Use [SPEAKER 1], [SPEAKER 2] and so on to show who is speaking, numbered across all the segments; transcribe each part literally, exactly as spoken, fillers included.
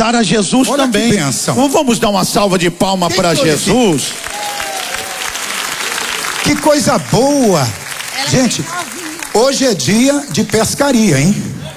[SPEAKER 1] aceitar a Jesus. Olha também. Que bênção. Então, vamos dar uma salva de palma para Jesus.
[SPEAKER 2] Que coisa boa. Gente, hoje é dia de pescaria, hein?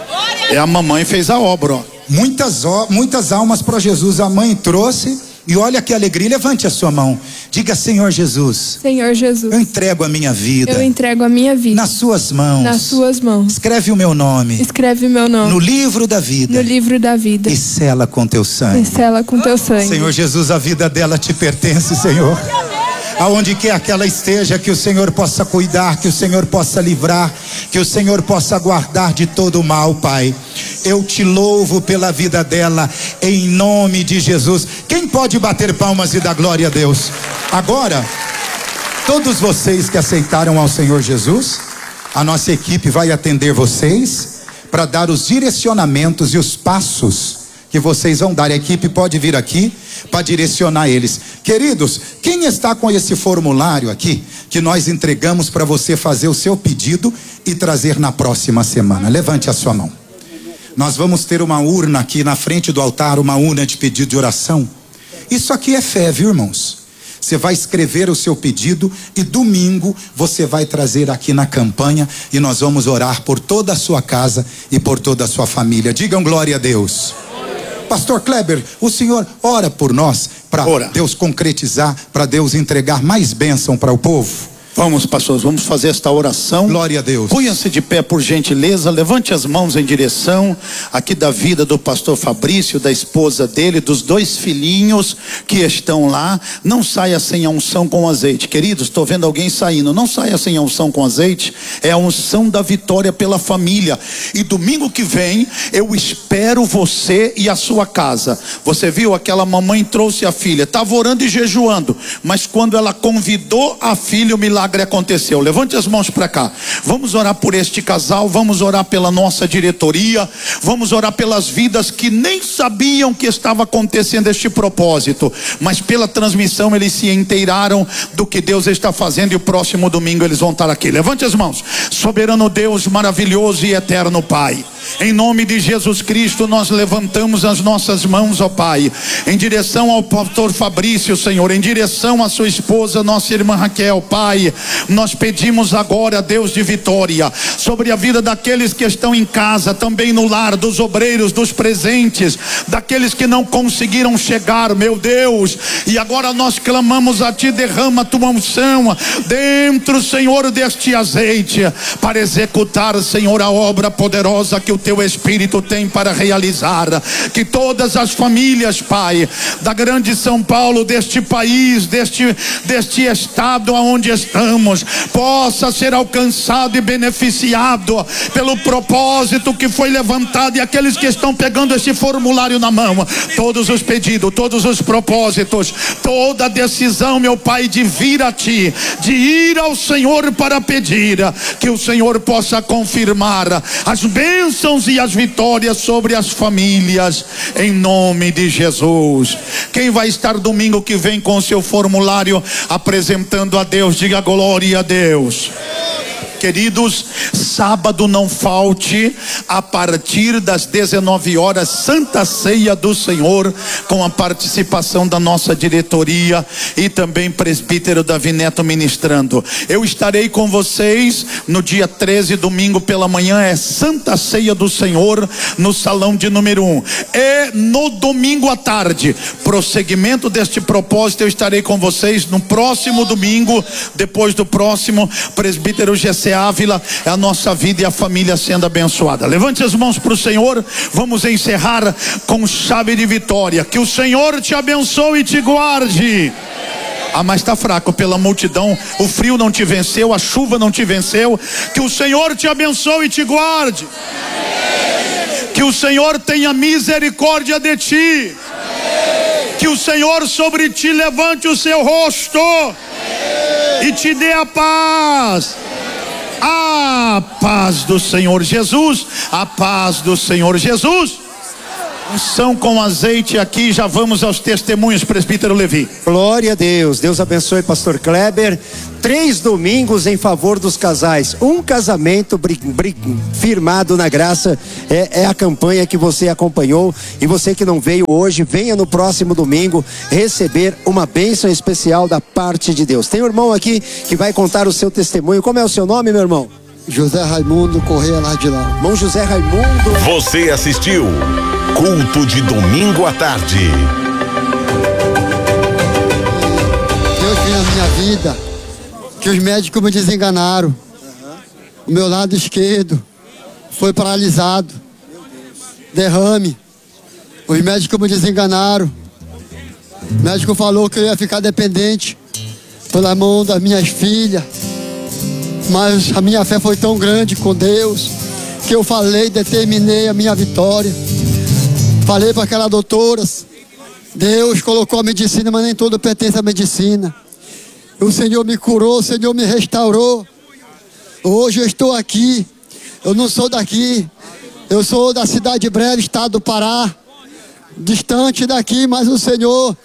[SPEAKER 1] É, a mamãe fez a obra, ó.
[SPEAKER 2] Muitas, muitas almas para Jesus a mãe trouxe. E olha que alegria, levante a sua mão. Diga: Senhor Jesus.
[SPEAKER 3] Senhor Jesus.
[SPEAKER 2] Eu entrego a minha vida.
[SPEAKER 3] Eu entrego a minha vida.
[SPEAKER 2] Nas suas mãos.
[SPEAKER 3] Nas suas mãos.
[SPEAKER 2] Escreve o meu nome.
[SPEAKER 3] Escreve o meu nome.
[SPEAKER 2] No livro da vida.
[SPEAKER 3] No livro da vida.
[SPEAKER 2] E sela com teu sangue.
[SPEAKER 3] E sela com teu sangue.
[SPEAKER 2] Senhor Jesus, a vida dela te pertence, Senhor. Aonde quer que ela esteja, que o Senhor possa cuidar, que o Senhor possa livrar, que o Senhor possa guardar de todo o mal, Pai. Eu te louvo pela vida dela, em nome de Jesus. Quem pode bater palmas e dar glória a Deus? Agora, todos vocês que aceitaram ao Senhor Jesus, a nossa equipe vai atender vocês para dar os direcionamentos e os passos que vocês vão dar. A equipe pode vir aqui para direcionar eles. Queridos, quem está com esse formulário aqui, que nós entregamos para você fazer o seu pedido e trazer na próxima semana? Levante a sua mão. Nós vamos ter uma urna aqui na frente do altar, uma urna de pedido de oração. Isso aqui é fé, viu, irmãos? Você vai escrever o seu pedido e domingo você vai trazer aqui na campanha e nós vamos orar por toda a sua casa e por toda a sua família. Digam glória a Deus. Pastor Kleber, o senhor ora por nós para Deus concretizar, para Deus entregar mais bênção para o povo?
[SPEAKER 1] Vamos, pastores, vamos fazer esta oração.
[SPEAKER 2] Glória a Deus.
[SPEAKER 1] Ponha-se de pé, por gentileza. Levante as mãos em direção aqui da vida do pastor Fabrício, da esposa dele, dos dois filhinhos que estão lá. Não saia sem a unção com azeite. Queridos, estou vendo alguém saindo. Não saia sem a unção com azeite. É a unção da vitória pela família. E domingo que vem eu espero você e a sua casa. Você viu, aquela mamãe trouxe a filha, estava orando e jejuando, mas quando ela convidou a filha, o milagre aconteceu. Levante as mãos para cá. Vamos orar por este casal, vamos orar pela nossa diretoria, vamos orar pelas vidas que nem sabiam que estava acontecendo este propósito, mas pela transmissão eles se inteiraram do que Deus está fazendo, e o próximo domingo eles vão estar aqui. Levante as mãos. Soberano Deus, maravilhoso e eterno Pai, em nome de Jesus Cristo nós levantamos as nossas mãos, ó Pai, em direção ao pastor Fabrício, Senhor, em direção à sua esposa, nossa irmã Raquel. Pai, nós pedimos agora, Deus de vitória, sobre a vida daqueles que estão em casa, também no lar, dos obreiros, dos presentes, daqueles que não conseguiram chegar, meu Deus, e agora nós clamamos a Ti, derrama a Tua unção dentro, Senhor, deste azeite, para executar, Senhor, a obra poderosa que o Teu Espírito tem para realizar. Que todas as famílias, Pai, da grande São Paulo, deste país, deste, deste estado onde estamos, possa ser alcançado e beneficiado pelo propósito que foi levantado. E aqueles que estão pegando esse formulário na mão, todos os pedidos, todos os propósitos, toda a decisão, meu Pai, de vir a Ti, de ir ao Senhor para pedir, que o Senhor possa confirmar as bênçãos e as vitórias sobre as famílias, em nome de Jesus. Quem vai estar domingo que vem com o seu formulário apresentando a Deus, diga glória a Deus. Queridos, sábado não falte, a partir das dezenove horas, Santa Ceia do Senhor, com a participação da nossa diretoria e também presbítero Davi Neto ministrando. Eu estarei com vocês no dia treze, domingo pela manhã, é Santa Ceia do Senhor no salão de número um. E no domingo à tarde, prosseguimento deste propósito, eu estarei com vocês no próximo domingo, depois do próximo, presbítero G C Ávila, é a nossa vida e a família sendo abençoada. Levante as mãos para o Senhor, vamos encerrar com chave de vitória. Que o Senhor te abençoe e te guarde. Ah, mas está fraco pela multidão, o frio não te venceu, a chuva não te venceu. Que o Senhor te abençoe e te guarde. Que o Senhor tenha misericórdia de ti. Que o Senhor sobre ti levante o seu rosto e te dê a paz. A paz do Senhor Jesus, a paz do Senhor Jesus. Unção com azeite aqui, já vamos aos testemunhos, presbítero Levi.
[SPEAKER 4] Glória a Deus, Deus abençoe pastor Kleber. Três domingos em favor dos casais, um casamento bri, bri, firmado na graça, é, é a campanha que você acompanhou. E você que não veio hoje, venha no próximo domingo receber uma bênção especial da parte de Deus. Tem um irmão aqui que vai contar o seu testemunho. Como é o seu nome, meu irmão?
[SPEAKER 5] José Raimundo Correia Lardilão.
[SPEAKER 4] Irmão José Raimundo.
[SPEAKER 6] Você assistiu Culto de Domingo à Tarde.
[SPEAKER 5] Deus fez na minha vida que os médicos me desenganaram. O meu lado esquerdo foi paralisado. Derrame. Os médicos me desenganaram. O médico falou que eu ia ficar dependente pela mão das minhas filhas. Mas a minha fé foi tão grande com Deus que eu falei, determinei a minha vitória. Falei para aquelas doutoras, Deus colocou a medicina, mas nem tudo pertence à medicina. O Senhor me curou, o Senhor me restaurou. Hoje eu estou aqui, eu não sou daqui, eu sou da cidade de Breves, estado do Pará, distante daqui, mas o Senhor,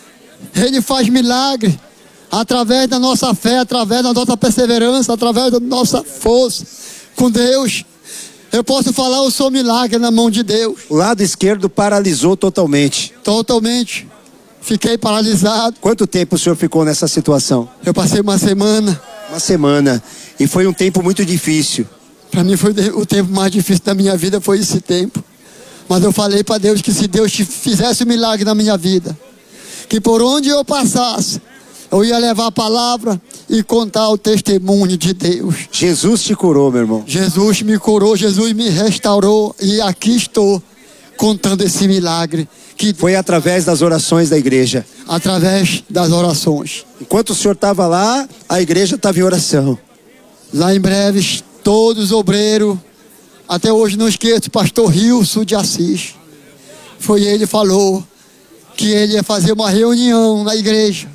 [SPEAKER 5] Ele faz milagre. Através da nossa fé, através da nossa perseverança, através da nossa força com Deus, eu posso falar, eu sou milagre na mão de Deus.
[SPEAKER 4] O lado esquerdo paralisou totalmente.
[SPEAKER 5] Totalmente. Fiquei paralisado.
[SPEAKER 4] Quanto tempo o senhor ficou nessa situação?
[SPEAKER 5] Eu passei uma semana.
[SPEAKER 4] Uma semana. E foi um tempo muito difícil.
[SPEAKER 5] Para mim foi o tempo mais difícil da minha vida, foi esse tempo. Mas eu falei para Deus que se Deus fizesse um milagre na minha vida, que por onde eu passasse, eu ia levar a palavra e contar o testemunho de Deus.
[SPEAKER 4] Jesus te curou, meu irmão.
[SPEAKER 5] Jesus me curou, Jesus me restaurou e aqui estou contando esse milagre. Que
[SPEAKER 4] foi através das orações da igreja.
[SPEAKER 5] Através das orações.
[SPEAKER 4] Enquanto o senhor estava lá, a igreja estava em oração.
[SPEAKER 5] Lá em Breves, todos os obreiros, até hoje não esqueço, pastor Rilson de Assis. Foi ele que falou que ele ia fazer uma reunião na igreja.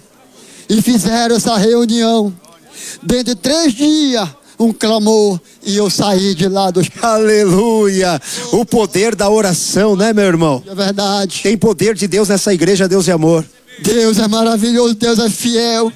[SPEAKER 5] E fizeram essa reunião. Dentro de três dias, um clamor, e eu saí de lá dos...
[SPEAKER 4] Aleluia! O poder da oração, né, meu irmão?
[SPEAKER 5] É verdade.
[SPEAKER 4] Tem poder de Deus nessa igreja, Deus é amor.
[SPEAKER 5] Deus é maravilhoso, Deus é fiel.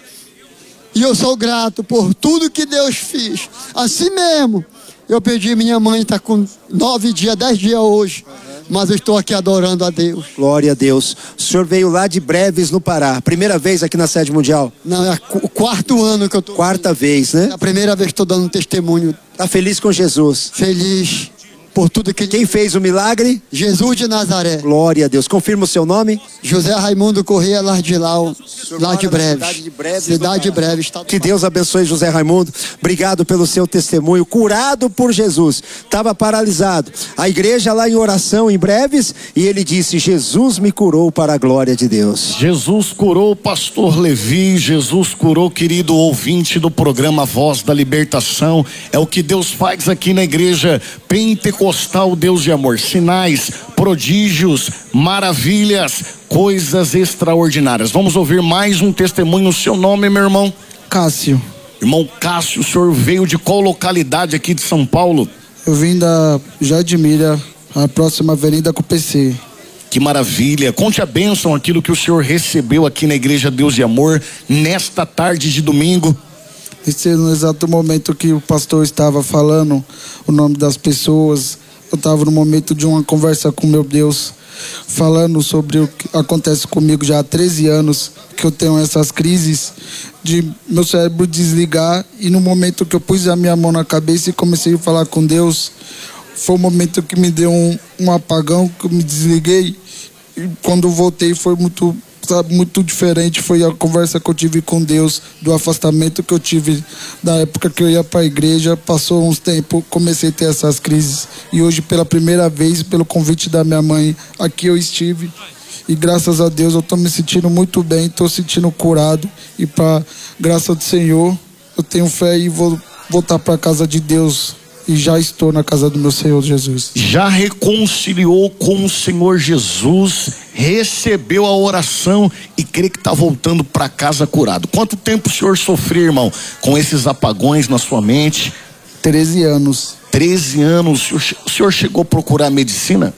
[SPEAKER 5] E eu sou grato por tudo que Deus fez. Assim mesmo, eu pedi, minha mãe está com nove dias, dez dias hoje. Mas eu estou aqui adorando a Deus.
[SPEAKER 4] Glória a Deus. O senhor veio lá de Breves, no Pará. Primeira vez aqui na sede mundial?
[SPEAKER 5] Não, é o quarto ano que eu estou.
[SPEAKER 4] Quarta vez, né?
[SPEAKER 5] É a primeira vez que estou dando testemunho.
[SPEAKER 4] Tá feliz com Jesus?
[SPEAKER 5] Feliz por tudo que...
[SPEAKER 4] Quem fez o milagre?
[SPEAKER 5] Jesus de Nazaré.
[SPEAKER 4] Glória a Deus. Confirma o seu nome?
[SPEAKER 5] José Raimundo Correia Lardilau, lá de Breves.
[SPEAKER 4] Cidade de Breves.
[SPEAKER 5] Cidade de Breves.
[SPEAKER 4] Que Deus abençoe José Raimundo. Obrigado pelo seu testemunho. Curado por Jesus. Estava paralisado. A igreja lá em oração em Breves. E ele disse, Jesus me curou para a glória de Deus.
[SPEAKER 7] Jesus curou o pastor Levi. Jesus curou, querido ouvinte do programa Voz da Libertação. É o que Deus faz aqui na igreja Pentecostal, Deus de amor. Sinais, prodígios, maravilhas, coisas extraordinárias. Vamos ouvir mais um testemunho. O seu nome, meu irmão?
[SPEAKER 8] Cássio.
[SPEAKER 7] Irmão Cássio, o senhor veio de qual localidade aqui de São Paulo?
[SPEAKER 8] Eu vim da Jardimira, a próxima avenida com o P C.
[SPEAKER 7] Que maravilha. Conte a bênção, aquilo que o senhor recebeu aqui na igreja Deus de Amor nesta tarde de domingo.
[SPEAKER 8] Esse no exato momento que o pastor estava falando o nome das pessoas, eu estava no momento de uma conversa com meu Deus, falando sobre o que acontece comigo já há treze anos, que eu tenho essas crises de meu cérebro desligar, e no momento que eu pus a minha mão na cabeça e comecei a falar com Deus, foi o momento que me deu um, um apagão, que eu me desliguei, e quando eu voltei foi muito... Sabe, muito diferente foi a conversa que eu tive com Deus, do afastamento que eu tive da época que eu ia para a igreja. Passou uns tempos, comecei a ter essas crises, e hoje pela primeira vez, pelo convite da minha mãe, aqui eu estive, e graças a Deus eu estou me sentindo muito bem, estou sentindo curado, e para graça do Senhor eu tenho fé e vou voltar para a casa de Deus. E já estou na casa do meu Senhor Jesus.
[SPEAKER 7] Já reconciliou com o Senhor Jesus, recebeu a oração e crê que está voltando para casa curado. Quanto tempo o senhor sofreu, irmão, com esses apagões na sua mente?
[SPEAKER 8] treze anos.
[SPEAKER 7] treze anos. O senhor chegou a procurar medicina?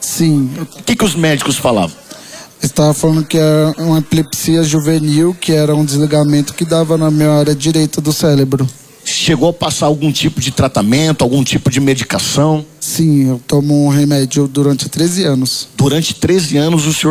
[SPEAKER 8] Sim.
[SPEAKER 7] O que, que os médicos falavam?
[SPEAKER 8] Estava falando que era uma epilepsia juvenil, que era um desligamento que dava na minha área direita do cérebro.
[SPEAKER 7] Chegou a passar algum tipo de tratamento, algum tipo de medicação?
[SPEAKER 8] Sim, eu tomo um remédio durante treze anos.
[SPEAKER 7] Durante treze anos o senhor